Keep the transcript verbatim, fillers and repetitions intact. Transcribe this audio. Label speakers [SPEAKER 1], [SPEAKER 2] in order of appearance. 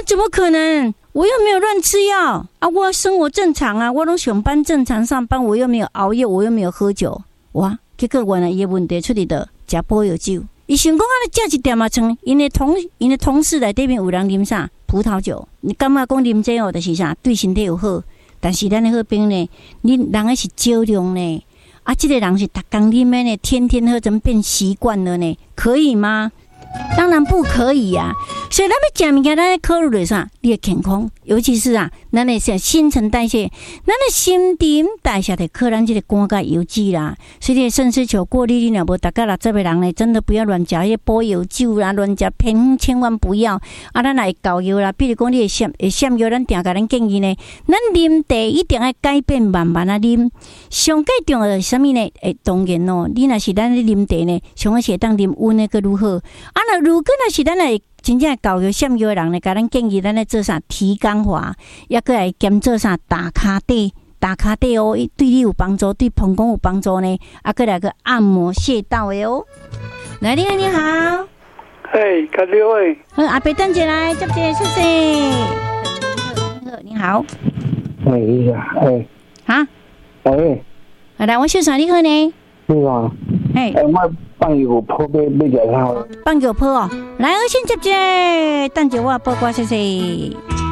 [SPEAKER 1] 怎么可能？我又没有乱吃药啊，我生活正常啊，我都上班正常上班，我又没有熬夜，我又没有喝酒，哇！结果原来伊问题出伫的食保药酒。伊想讲啊，食一点啊，像因的同因的同事内底面有人啉啥葡萄酒，你感觉讲啉这哦，就是啥对身体有好，但是咱的好朋呢，你人的是少量呢，啊，这个人是逐工啉的呢，天天喝，怎么变习惯了呢？可以吗？当然不可以呀、啊，所以咱要食物件，咱要考虑的啥？你的健康，尤其是啊，咱的新陈代谢，咱的新陈代谢的靠咱这个肝甲油脂啦。所以肾丝球过滤，你若无大概六十个人呢，真的不要乱食迄保药酒啦，乱食偏千万不要。啊，咱来膏药啦，比如讲你会闪会闪药，咱定甲咱建议呢，咱啉茶一定要改变慢慢啊啉。上介重要的是啥物呢？诶，当然咯，你若是咱咧啉茶呢，上个是当啉温的个如何？啊，那如果若是咱来真正教育闪药的人呢，甲咱建议咱来做啥提肛法，也个来兼做啥打卡底，打卡底哦，对你有帮助，对膀胱有帮助呢。啊，个来个按摩穴道的哦。来，你好，你好。
[SPEAKER 2] 嘿，各位。
[SPEAKER 1] 好，阿伯等一下来，接接，谢谢。你好。
[SPEAKER 2] 哎呀，哎。
[SPEAKER 1] 哈？
[SPEAKER 2] 哎。
[SPEAKER 1] 好来，我小啥你好呢？
[SPEAKER 2] 你好。
[SPEAKER 1] 哎。
[SPEAKER 2] 哎，我放油泡要要食啥？
[SPEAKER 1] 放油泡哦。来，我先接接，等一下我报告谢谢。